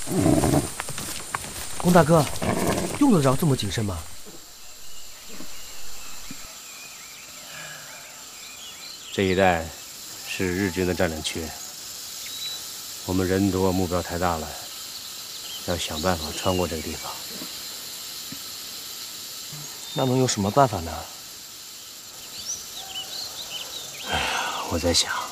龚大哥，用得着这么谨慎吗？ 这一带是日军的占领区，我们人多，目标太大了，要想办法穿过这个地方。 那能有什么办法呢？ 哎呀，我在想。